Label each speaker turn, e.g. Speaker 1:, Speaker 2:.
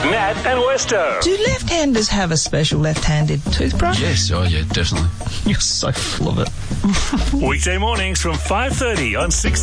Speaker 1: Nat and Westo.
Speaker 2: Do left-handers have a special left-handed toothbrush?
Speaker 3: Yes, oh yeah, definitely.
Speaker 2: You're so full of it.
Speaker 1: Weekday mornings from 5:30 on 6